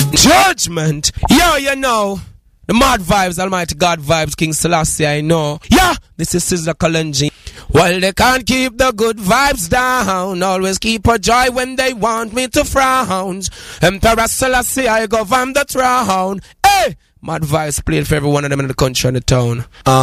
Judgment. Yo, you know. The mad vibes, Almighty God vibes, King Selassie, I know. Yeah, this is Sizzla Kalonji. Well, they can't keep the good vibes down. Always keep a joy when they want me to frown. Emperor Selassie, I govern the throne. Hey! Mad vibes played for every one of them in the country and the town.